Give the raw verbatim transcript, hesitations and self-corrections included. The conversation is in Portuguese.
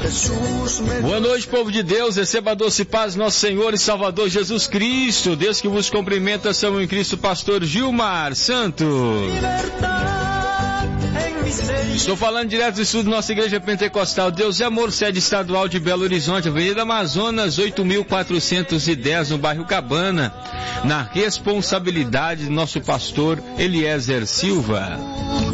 Boa noite, povo de Deus, receba a doce paz, nosso Senhor e Salvador Jesus Cristo. Deus que vos cumprimenta, São em Cristo, pastor Gilmar Santos. Estou falando direto do estudo da nossa Igreja Pentecostal Deus é Amor, sede estadual de Belo Horizonte, Avenida Amazonas, oito mil quatrocentos e dez, no bairro Cabana, na responsabilidade do nosso pastor Eliezer Silva.